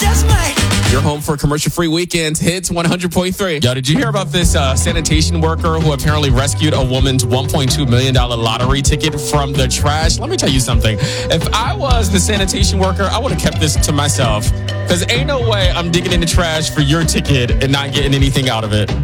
just might. You're home for commercial-free weekends. Hits 100.3. Yo, did you hear about this sanitation worker who apparently rescued a woman's $1.2 million lottery ticket from the trash? Let me tell you something. If I was the sanitation worker, I would have kept this to myself. Because ain't no way I'm digging in the trash for your ticket and not getting anything out of it.